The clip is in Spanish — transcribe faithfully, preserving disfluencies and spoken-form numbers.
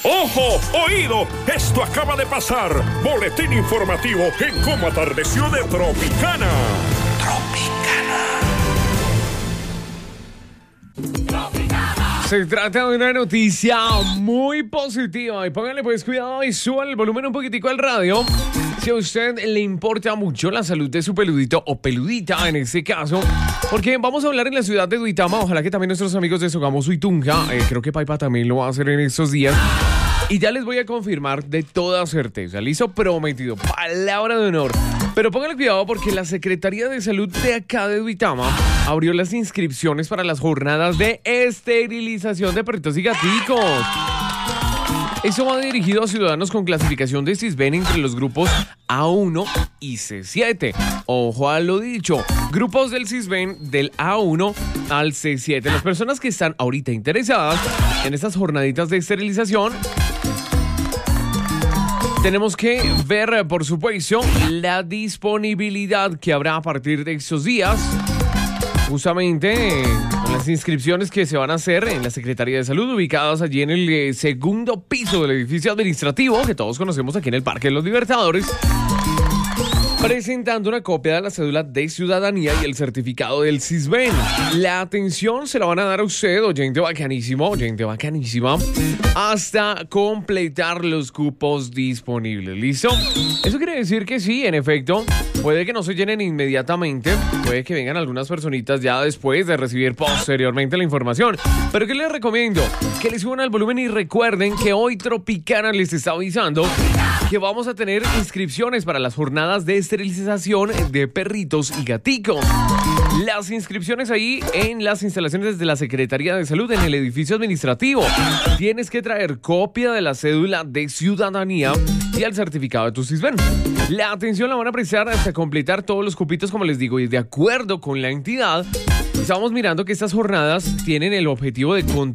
¡Ojo! ¡Oído! Esto acaba de pasar. Boletín informativo en cómo atardeció de Tropicana. Tropicana. Se trata de una noticia muy positiva. Y pónganle pues cuidado y suban el volumen un poquitico al radio. Si a usted le importa mucho la salud de su peludito o peludita en este caso, porque vamos a hablar en la ciudad de Duitama. Ojalá que también nuestros amigos de Sogamoso y Tunja, eh, creo que Paipa también lo va a hacer en estos días. Y ya les voy a confirmar de toda certeza. Listo, prometido, palabra de honor. Pero pónganle cuidado porque la Secretaría de Salud de acá de Duitama abrió las inscripciones para las jornadas de esterilización de perritos y gaticos. Eso va dirigido a ciudadanos con clasificación de Sisbén entre los grupos A uno y C siete. Ojo a lo dicho, grupos del Sisbén del A uno al C siete. Las personas que están ahorita interesadas en estas jornaditas de esterilización, tenemos que ver, por supuesto, la disponibilidad que habrá a partir de estos días. Justamente con las inscripciones que se van a hacer en la Secretaría de Salud, ubicadas allí en el eh, segundo piso del edificio administrativo, que todos conocemos aquí en el Parque de los Libertadores, presentando una copia de la cédula de ciudadanía y el certificado del Sisbén. La atención se la van a dar a usted, oyente bacanísimo, oyente bacanísima, hasta completar los cupos disponibles. ¿Listo? Eso quiere decir que sí, en efecto, puede que no se llenen inmediatamente, puede que vengan algunas personitas ya después de recibir posteriormente la información. Pero ¿qué les recomiendo? Que le suban al volumen y recuerden que hoy Tropicana les está avisando que vamos a tener inscripciones para las jornadas de esterilización de perritos y gaticos. Las inscripciones ahí en las instalaciones de la Secretaría de Salud en el edificio administrativo. Tienes que traer copia de la cédula de ciudadanía y el certificado de tu Sisbén. La atención la van a prestar hasta completar todos los cupitos, como les digo, y de acuerdo con la entidad, estamos mirando que estas jornadas tienen el objetivo de controlar